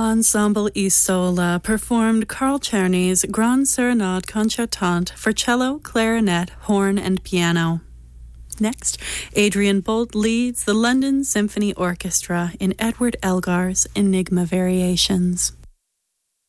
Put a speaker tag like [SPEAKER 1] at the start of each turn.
[SPEAKER 1] Ensemble Isola performed Carl Czerny's Grand Serenade Concertante for cello, clarinet, horn, and piano. Next, Adrian Bolt leads the London Symphony Orchestra in Edward Elgar's Enigma Variations.